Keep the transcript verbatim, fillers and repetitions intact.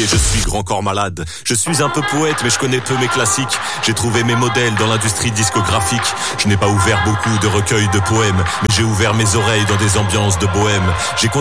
et je suis grand corps malade. Je suis un peu poète mais je connais peu mes classiques. J'ai trouvé mes modèles dans l'industrie discographique. Je n'ai pas ouvert beaucoup de recueils de poèmes, mais j'ai ouvert mes oreilles dans des ambiances de bohème. J'ai